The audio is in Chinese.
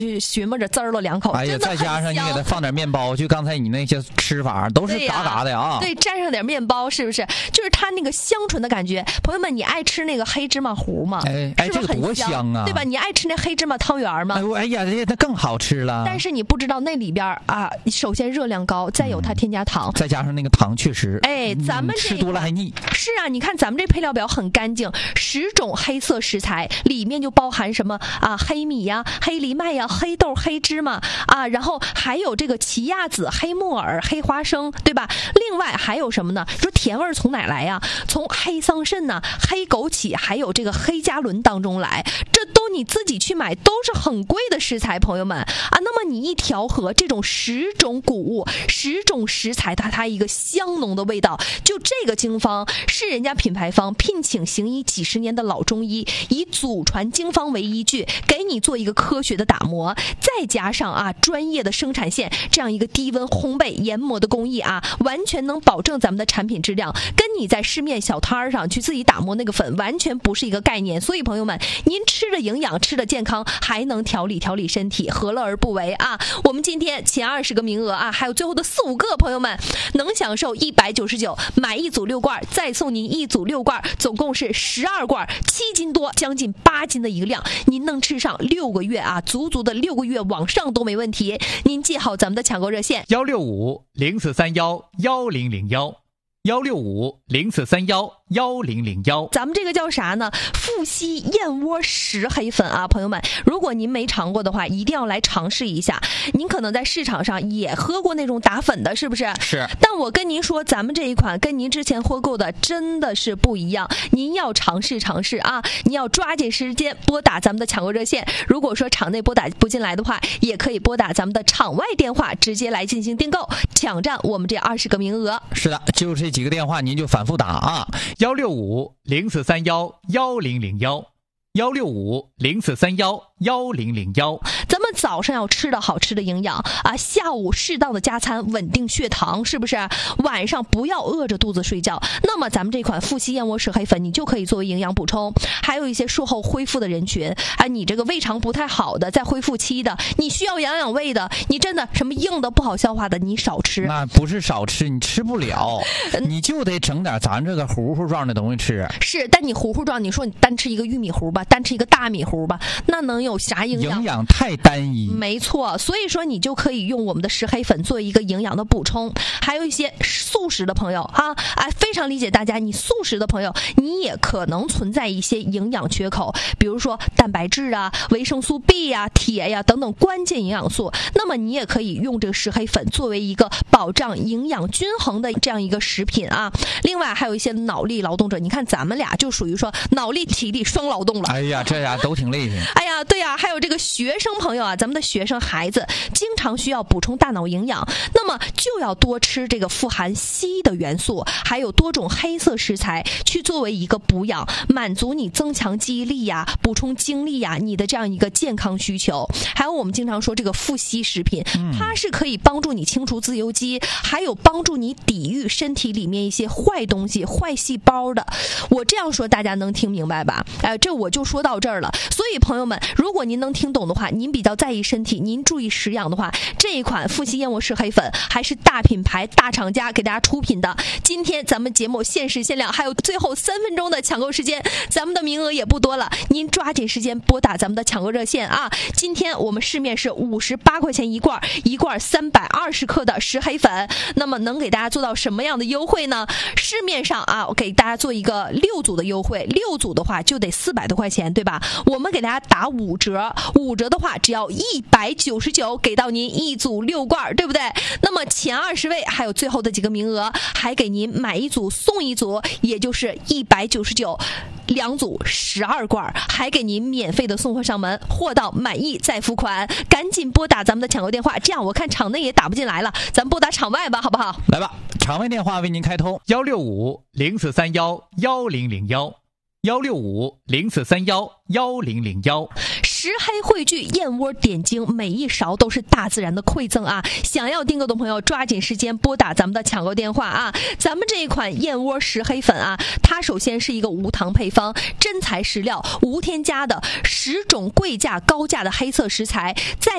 寻摸着滋儿了2口。 哎呀，再加上你给它放点面包，就刚才你那些吃法都是嘎嘎的呀。 对，蘸上点面包，是不是？就是它那个香醇的感觉。朋友们，你爱吃那个黑芝麻糊吗？ 哎，这个多香啊， 对吧？你爱吃那黑芝麻汤圆吗？ 哎呀，那更好吃了。 但是你不知道那里边啊，首先热量高，再有它添加糖， 再加上那个糖确实， 咱们吃多了还腻。 是啊，你看咱们这配料表很干净，10种黑色食材里面就包含什么啊？黑米呀、黑藜麦呀、黑豆、黑芝麻啊，然后还有这个奇亚籽、黑木耳、黑花生，对吧？另外还有什么呢？说甜味从哪来呀？从黑桑葚呐、黑枸杞，还有这个黑加仑当中来，这都你自己去买都是很贵的食材，朋友们啊。那么你一调和这种10种谷物、10种食材，它一个香浓的味道，就这个经方是人家品牌方聘请行医几10年的老中医，以祖传经方为依据，给你做一个科学的打磨，再加上专业的生产线这样一个低温烘焙研磨的工艺完全能保证咱们的产品质量，跟你在市面小摊上去自己打磨那个粉完全不是一个概念。所以朋友们，您吃的营养，吃的健康，还能调理身体，何乐而不为啊？我们今天前20个名额还有最后的4、5个朋友们能享受199，买1组6罐，再送您1组6罐，总共是12罐，7斤多，将近8斤的一个量，您能吃上6个月足足的6个月往上都没问题。您记好咱们的抢购热线 165-0431-1001，165-0431-1001。 咱们这个叫啥呢？富硒燕窝石黑粉朋友们，如果您没尝过的话，一定要来尝试一下。您可能在市场上也喝过那种打粉的，是不是？ 是。 但我跟您说，咱们这一款跟您之前喝过的真的是不一样，您要尝试你要抓紧时间拨打咱们的抢购热线。如果说场内拨打不进来的话，也可以拨打咱们的场外电话直接来进行订购，抢占我们这20个名额。 是的，就这几个电话您就反复打165-0431-1001，165-0431-1001。 咱们早上要吃的好吃的营养下午适当的加餐稳定血糖，是不是？晚上不要饿着肚子睡觉。那么咱们这款富硒燕窝石黑粉，你就可以作为营养补充。还有一些术后恢复的人群你这个胃肠不太好的，在恢复期的，你需要养胃的，你真的什么硬的不好消化的，你少吃。 那不是少吃，你吃不了，你就得整点咱这个糊糊状的东西吃。 是，但你糊糊状，你说你单吃一个玉米糊吧，单吃一个大米糊吧，那能有啥营养？ 营养太单一。 没错，所以说你就可以用我们的石黑粉作为一个营养的补充。还有一些素食的朋友非常理解大家，你素食的朋友，你也可能存在一些营养缺口，比如说蛋白质维生素 B 铁等等关键营养素。那么你也可以用这个石黑粉作为一个保障营养均衡的这样一个食品另外还有一些脑力劳动者，你看咱们俩就属于说脑力体力双劳动了。 哎呀，这呀都挺累的。 对呀，还有这个学生朋友咱们的学生孩子经常需要补充大脑营养，那么就要多吃这个富含硒的元素，还有多种黑色食材去作为一个补养，满足你增强记忆力补充精力你的这样一个健康需求。还有我们经常说这个富硒食品，它是可以帮助你清除自由基，还有帮助你抵御身体里面一些坏东西、坏细胞的。我这样说大家能听明白吧？这我就说到这儿了。所以朋友们，如果您能听懂的话，您比较在意身体，您注意食养的话，这一款富硒燕窝石黑粉还是大品牌大厂家给大家出品的。今天咱们节目限时限量，还有最后3分钟的抢购时间，咱们的名额也不多了，您抓紧时间拨打咱们的抢购热线今天我们市面是58块钱一罐320克的石黑粉，那么能给大家做到什么样的优惠呢？市面上我给大家做一个6组的优惠，6组的话就得400多块钱，对吧？我们给大家打5折，5折的话只要199，给到您1组6罐，对不对？那么前20位还有最后的几个名额，还给您买1组送1组，也就是199。2组12罐，还给您免费的送货上门，货到满意再付款。赶紧拨打咱们的抢购电话，这样我看场内也打不进来了，咱们拨打场外吧，好不好？ 来吧，场外电话为您开通165-0431-1001，165-0431-1001。 石黑汇聚燕窝点睛，每一勺都是大自然的馈赠想要订购的朋友抓紧时间拨打咱们的抢购电话咱们这一款燕窝石黑粉它首先是一个无糖配方，真材实料，无添加的10种贵价高价的黑色食材，在